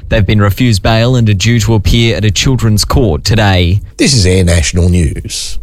They've been refused bail and are due to appear at a children's court today. This is Air National News.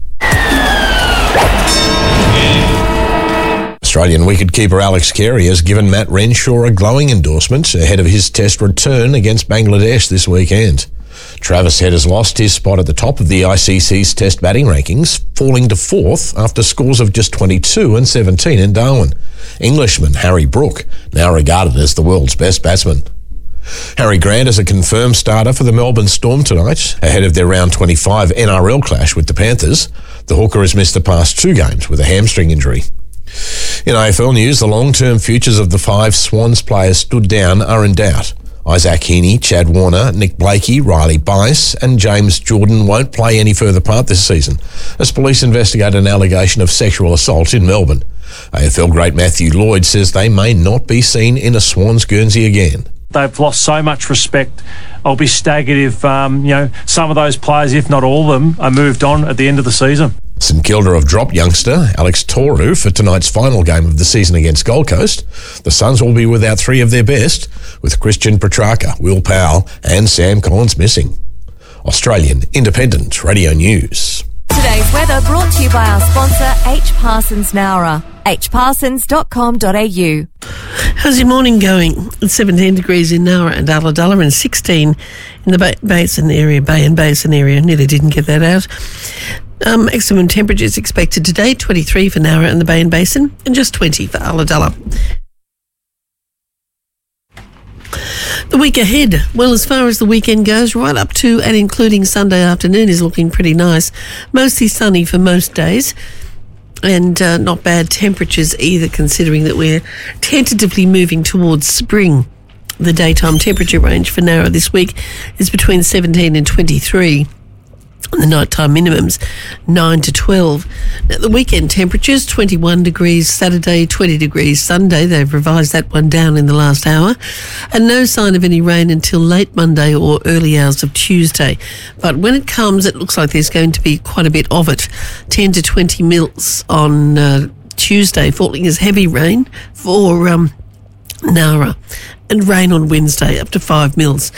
Australian wicketkeeper Alex Carey has given Matt Renshaw a glowing endorsement ahead of his test return against Bangladesh this weekend. Travis Head has lost his spot at the top of the ICC's test batting rankings, falling to fourth after scores of just 22 and 17 in Darwin. Englishman Harry Brook, now regarded as the world's best batsman. Harry Grant is a confirmed starter for the Melbourne Storm tonight, ahead of their round 25 NRL clash with the Panthers. The hooker has missed the past 2 games with a hamstring injury. In AFL news, the long-term futures of the 5 Swans players stood down are in doubt. Isaac Heaney, Chad Warner, Nick Blakey, Riley Bice and James Jordan won't play any further part this season as police investigate an allegation of sexual assault in Melbourne. AFL great Matthew Lloyd says they may not be seen in a Swans Guernsey again. They've lost so much respect. I'll be staggered if some of those players, if not all of them, are moved on at the end of the season. St Kilda have dropped youngster Alex Toru for tonight's final game of the season against Gold Coast. The Suns will be without 3 of their best, with Christian Petrarca, Will Powell and Sam Collins missing. Australian Independent Radio News. Today's weather brought to you by our sponsor, H. Parsons Nowra. hparsons.com.au. How's your morning going? It's 17 degrees in Nowra and Ulladulla and 16 in the Bay and Basin area. Nearly didn't get that out. Maximum temperatures expected today, 23 for Nowra and the Bay and Basin and just 20 for Ulladulla. The week ahead, well, as far as the weekend goes, right up to and including Sunday afternoon is looking pretty nice. Mostly sunny for most days and not bad temperatures either, considering that we're tentatively moving towards spring. The daytime temperature range for Nowra this week is between 17 and 23. And the nighttime minimums, 9 to 12. Now, the weekend temperatures, 21 degrees Saturday, 20 degrees Sunday. They've revised that one down in the last hour. And no sign of any rain until late Monday or early hours of Tuesday. But when it comes, it looks like there's going to be quite a bit of it. 10 to 20 mils on Tuesday, falling as heavy rain for Nowra. And rain on Wednesday, up to 5 mils.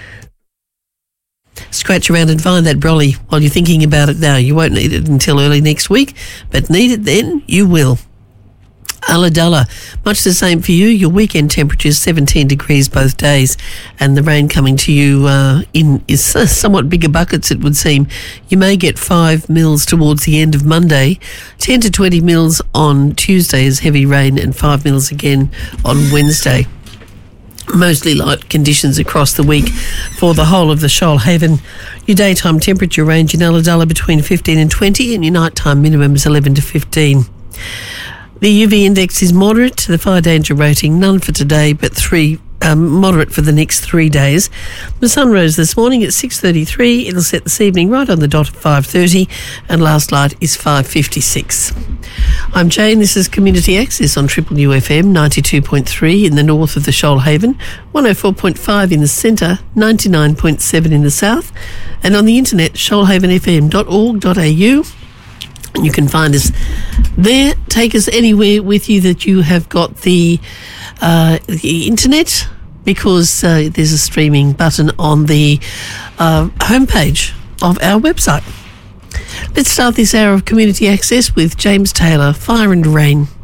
Scratch around and find that brolly while you're thinking about it now. You won't need it until early next week, but need it then, you will. Ulladulla, much the same for you. Your weekend temperature is 17 degrees both days, and the rain coming to you is somewhat bigger buckets, it would seem. You may get 5 mils towards the end of Monday, 10 to 20 mils on Tuesday as heavy rain, and 5 mils again on Wednesday. Mostly light conditions across the week for the whole of the Shoalhaven. Your daytime temperature range in Ulladulla between 15 and 20 and your nighttime minimum is 11 to 15. The UV index is moderate. The fire danger rating, none for today, but 3 moderate for the next 3 days. The sun rose this morning at 6:33. It'll set this evening right on the dot at 5:30, and last light is 5:56. I'm Jane. This is Community Access on Triple UFM 92.3 in the north of the Shoalhaven, 104.5 in the centre, 99.7 in the south, and on the internet shoalhavenfm.org.au. And you can find us there. Take us anywhere with you that you have got the internet, because there's a streaming button on the homepage of our website. Let's start this hour of Community Access with James Taylor, Fire and Rain.